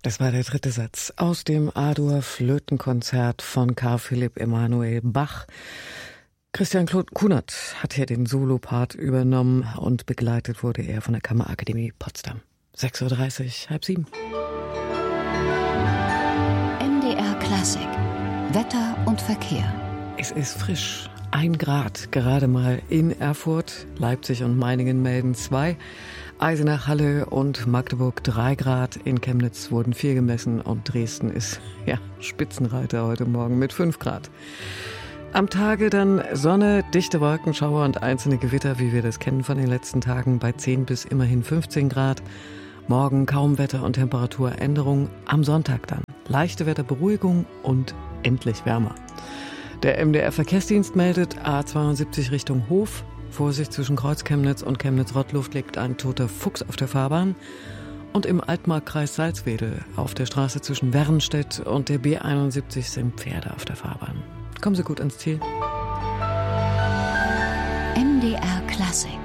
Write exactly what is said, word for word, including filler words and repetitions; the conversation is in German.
Das war der dritte Satz aus dem A-Dur-Flötenkonzert von Carl Philipp Emanuel Bach. Christian Kunert hat hier den Solopart übernommen und begleitet wurde er von der Kammerakademie Potsdam. sechs Uhr dreißig, halb sieben. M D R Klassik. Wetter und Verkehr. Es ist frisch. Ein Grad gerade mal in Erfurt. Leipzig und Meiningen melden zwei. Eisenach, Halle und Magdeburg drei Grad. In Chemnitz wurden vier gemessen und Dresden ist ja Spitzenreiter heute Morgen mit fünf Grad. Am Tage dann Sonne, dichte Wolkenschauer und einzelne Gewitter, wie wir das kennen von den letzten Tagen, bei zehn bis immerhin fünfzehn Grad. Morgen kaum Wetter- und Temperaturänderung. Am Sonntag dann leichte Wetterberuhigung und endlich wärmer. Der M D R-Verkehrsdienst meldet A zweiundsiebzig Richtung Hof. Vorsicht, zwischen Kreuz-Chemnitz und Chemnitz-Rottluft liegt ein toter Fuchs auf der Fahrbahn. Und im Altmarkkreis Salzwedel auf der Straße zwischen Wernstedt und der B einundsiebzig sind Pferde auf der Fahrbahn. Kommen Sie gut ans Ziel. M D R Klassik.